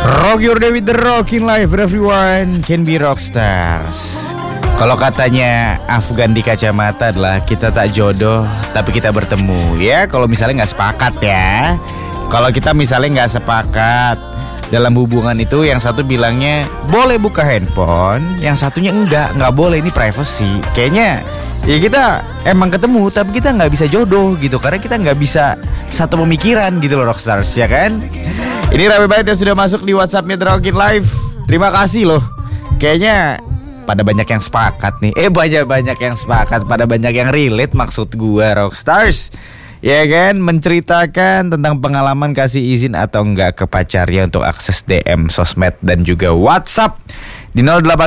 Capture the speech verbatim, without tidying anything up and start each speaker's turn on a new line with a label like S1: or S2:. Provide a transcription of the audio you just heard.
S1: Rock your day with the rockin' life. Everyone can be rockstars. Kalau katanya Afgan di kacamata adalah kita tak jodoh tapi kita bertemu. Ya kalau misalnya gak sepakat ya. Kalau kita misalnya gak sepakat dalam hubungan itu, yang satu bilangnya boleh buka handphone, yang satunya enggak, enggak boleh, ini privacy. Kayaknya ya kita emang ketemu tapi kita gak bisa jodoh gitu, karena kita gak bisa satu pemikiran gitu loh rockstars, ya kan? Ini rame banget yang sudah masuk di WhatsAppnya The Rockin' Live. Terima kasih loh. Kayaknya pada banyak yang sepakat nih. Eh banyak-banyak yang sepakat, pada banyak yang relate maksud gua rockstars. Ya kan, menceritakan tentang pengalaman kasih izin atau enggak ke pacarnya untuk akses D M, sosmed dan juga WhatsApp di nol delapan